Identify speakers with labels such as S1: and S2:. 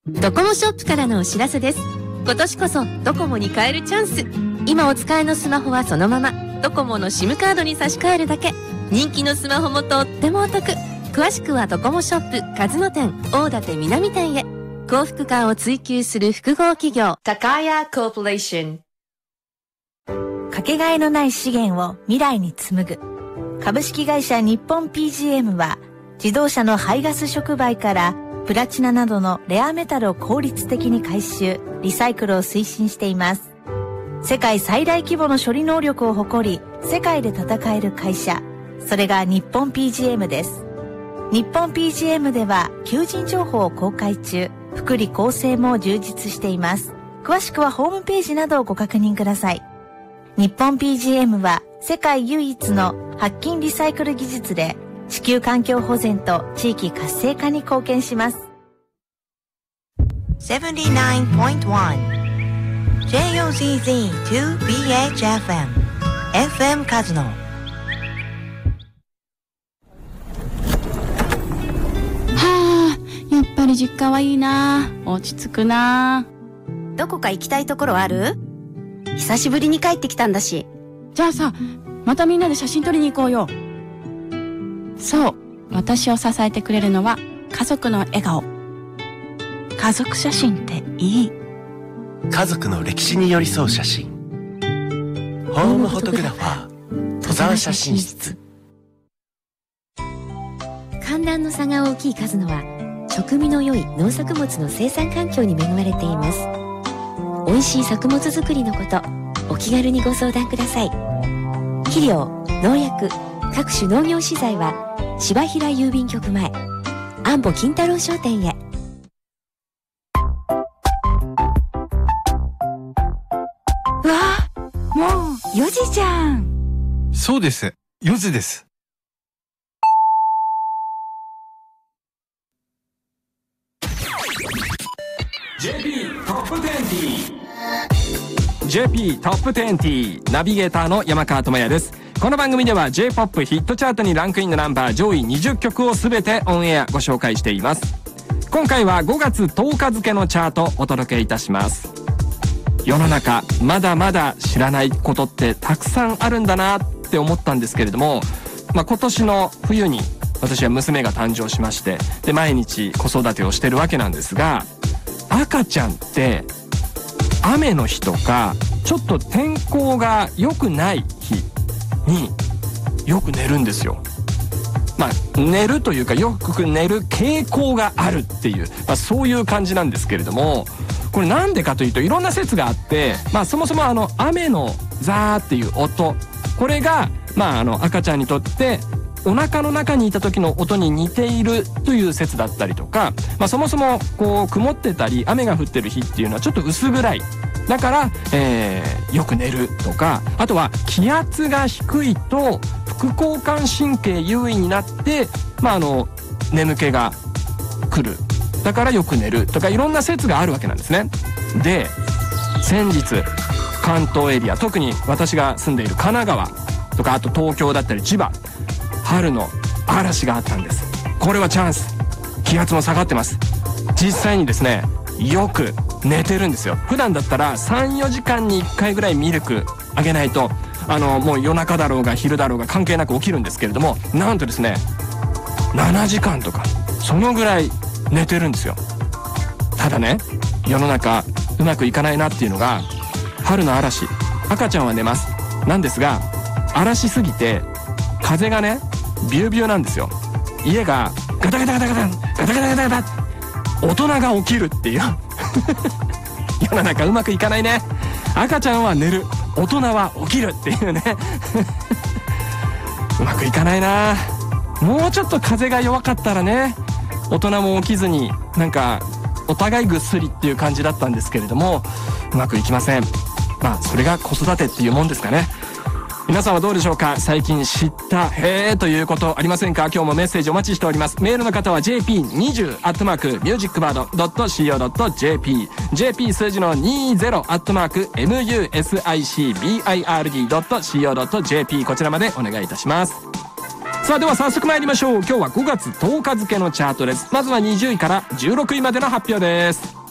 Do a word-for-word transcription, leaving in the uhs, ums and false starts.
S1: ドコモショップからのお知らせです。今年こそドコモに変えるチャンス。今お使いのスマホはそのままドコモの シム カードに差し替えるだけ。人気のスマホもとってもお得。詳しくはドコモショップカズノ店大館南店へ。幸福感を追求する複合企業高谷コーポレーション。
S2: かけがえのない資源を未来に紡ぐ株式会社日本 ピージーエム は、自動車の排ガス触媒からプラチナなどのレアメタルを効率的に回収リサイクルを推進しています。世界最大規模の処理能力を誇り、世界で戦える会社、それが日本 ピージーエム です。日本 ピージーエム では求人情報を公開中、福利厚生も充実しています。詳しくはホームページなどをご確認ください。日本 ピージーエム は世界唯一の白金リサイクル技術で地球環境保全と地域活性化に貢献します。
S3: セブンティナインポイントワン ジェイオーゼットツービーエイチエフエム エフエム カズノ。
S4: はあ、やっぱり実家はいいな。落ち着くな。
S5: どこか行きたいところある？久しぶりに帰ってきたんだし。
S4: じゃあさ、またみんなで写真撮りに行こうよ。そう、私を支えてくれるのは家族の笑顔。家族写真っていい。
S6: 家族の歴史に寄り添う写真、ホームフォトグラファー登山写真室。
S1: 寒暖の差が大きいカズノは、食味の良い農作物の生産環境に恵まれています。美味しい作物作りのこと、お気軽にご相談ください。肥料、農薬、各種農業資材は柴平郵便局前、安保金太郎商店へ。
S4: うわあ、もうよじじゃん。
S7: そうです、よじです。
S8: ジェーピー トップにじゅう ジェーピー トップにじゅうナビゲーターの山川智也です。この番組では J-ポップ ヒットチャートにランクインのナンバー上位にじゅっきょくをすべてオンエアご紹介しています。今回はごがつとおか付のチャートお届けいたします。世の中まだまだ知らないことってたくさんあるんだなって思ったんですけれども、まあ、今年の冬に私は娘が誕生しまして、で毎日子育てをしてるわけなんですが、赤ちゃんって雨の日とかちょっと天候が良くない日によく寝るんですよ。まあ寝るというかよく寝る傾向があるっていう、まあ、そういう感じなんですけれども、これなんでかというといろんな説があって、まあそもそもあの雨のザーっていう音、これがまああの赤ちゃんにとってお腹の中にいた時の音に似ているという説だったりとか、まあ、そもそもこう曇ってたり雨が降ってる日っていうのはちょっと薄暗いだから、えー、よく寝るとか、あとは気圧が低いと副交感神経優位になって、まあ、あの眠気が来るだからよく寝るとか、いろんな説があるわけなんですね。で先日関東エリア、特に私が住んでいる神奈川とか、あと東京だったり千葉、春の嵐があったんです。これはチャンス、気圧も下がってます。実際にですねよく寝てるんですよ。普段だったら さんよじかんにいっかいぐらいミルクあげないと、あのもう夜中だろうが昼だろうが関係なく起きるんですけれども、なんとですねななじかんとかそのぐらい寝てるんですよ。ただね、世の中うまくいかないなっていうのが、春の嵐、赤ちゃんは寝ますなんですが、嵐すぎて風がねビュービューなんですよ。家がガタガタガタガタガタガタガタガタ、大人が起きるっていう世の中うまくいかないね。赤ちゃんは寝る、大人は起きるっていうねうまくいかないな。もうちょっと風が弱かったらね、大人も起きずになんかお互いぐっすりっていう感じだったんですけれども、うまくいきません。まあそれが子育てっていうもんですかね。皆さんはどうでしょうか。最近知ったへーということありませんか。今日もメッセージお待ちしております。メールの方は ジェーピーにじゅう アットマーク ミュージックバード ドット シーオー ドット ジェーピー ジェーピー 数字のにじゅう アットマーク ミュージックバード ドット シーオー ドット ジェーピー こちらまでお願いいたします。 さあでは早速参りましょう。今日はごがつとおか付のチャートです。まずはにじゅういからじゅうろくいまでの発表です。